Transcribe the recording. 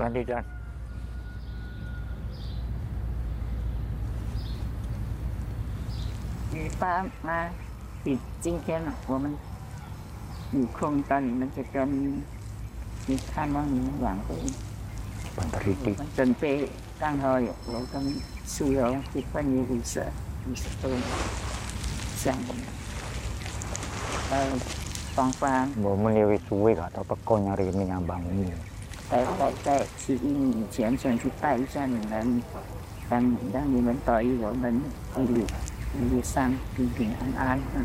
转地站。 爸妈，今天我们有空到你们这边去看望你们两位。我们准备刚好有跟苏友去办理50多项目，双方。 我们那位主委啊，他把高粱的民养帮我们。 在去印以前想去拜一下你们，让你们保佑我们一路上平平安安啊。